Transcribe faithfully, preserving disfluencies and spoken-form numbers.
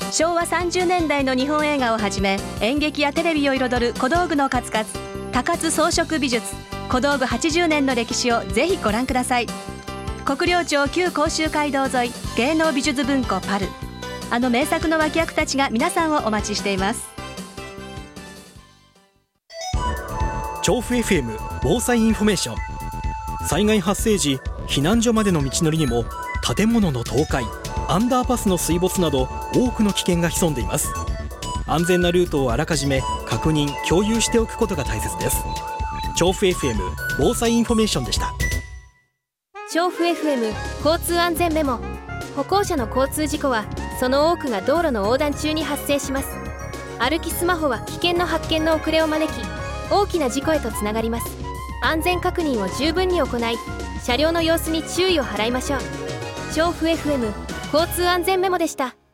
しょうわさんじゅうねんだいの日本映画をはじめ、演劇やテレビを彩る小道具の数々、高津装飾美術、小道具はちじゅうねんの歴史をぜひご覧ください。国領町旧甲州街道沿い、芸能美術文庫パル、あの名作の脇役たちが皆さんをお待ちしています。 調布 エフエム 防災インフォメーション。災害発生時、避難所までの道のりにも建物の倒壊、アンダーパスの水没など多くの危険が潜んでいます。安全なルートをあらかじめ確認・共有しておくことが大切です。調布 エフエム 防災インフォメーションでした。 調布 エフエム 交通安全メモ。歩行者の交通事故はその多くが道路の横断中に発生します。歩きスマホは危険の発見の遅れを招き、大きな事故へとつながります。安全確認を十分に行い、車両の様子に注意を払いましょう。調布 エフエム 交通安全メモでした。